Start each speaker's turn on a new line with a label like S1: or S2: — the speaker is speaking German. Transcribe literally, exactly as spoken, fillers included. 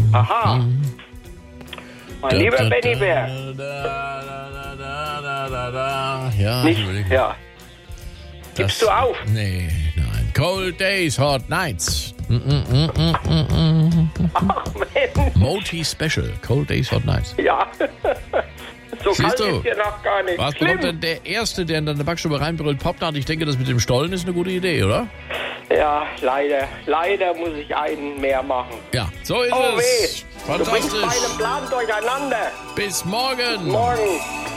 S1: Aha. Mein lieber Benny Bär.
S2: Ja,
S1: Nicht, ja. Gibst
S2: Das-
S1: du auf?
S2: Nee, nein. Cold Days, Hot Nights. Mm, mm, mm, mm, mm, mm.
S1: Ach, Mensch.
S2: Moti Special. Cold Days, Hot Nights.
S1: Ja. So
S2: Siehst
S1: kalt
S2: du?
S1: ist hier noch gar nicht.
S2: Was
S1: Schlimm.
S2: bekommt denn der Erste, der in deine Backstube reinbrüllt, Popnut? Ich denke, das mit dem Stollen ist eine gute Idee, oder?
S1: Ja, leider. Leider muss ich einen mehr machen.
S2: Ja, so ist
S1: Oh
S2: es.
S1: weh. Du bringst
S2: Fantastisch.
S1: meinen Plan durcheinander.
S2: Bis morgen.
S1: Morgen.